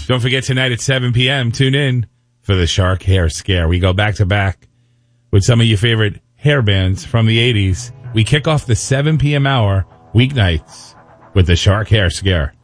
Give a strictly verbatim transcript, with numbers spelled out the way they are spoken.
Don't forget tonight at seven p.m. Tune in for the Shark Hair Scare. We go back to back with some of your favorite hair bands from the eighties. We kick off the seven p.m. hour weeknights with the Shark Hair Scare.